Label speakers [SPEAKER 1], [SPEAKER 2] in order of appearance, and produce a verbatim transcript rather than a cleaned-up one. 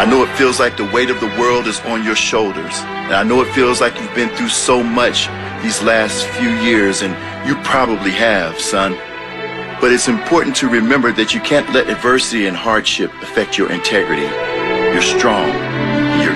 [SPEAKER 1] I know it feels like the weight of the world is on your shoulders. And I know it feels like you've been through so much these last few years, and you probably have, son. But it's important to remember that you can't let adversity and hardship affect your integrity. You're strong.